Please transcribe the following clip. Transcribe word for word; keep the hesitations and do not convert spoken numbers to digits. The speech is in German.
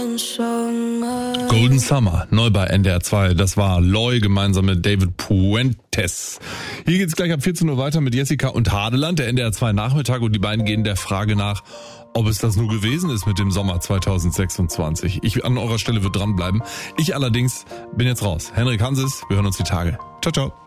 Golden Summer, neu bei N D R zwei. Das war Loy gemeinsam mit David Puentes. Hier geht's gleich ab vierzehn Uhr weiter mit Jessica und Hadeland, der N D R zwei Nachmittag. Und die beiden gehen der Frage nach, ob es das nur gewesen ist mit dem Sommer zwanzig sechsundzwanzig. Ich an eurer Stelle würde dranbleiben. Ich allerdings bin jetzt raus. Henrik Hanses, wir hören uns die Tage. Ciao, ciao.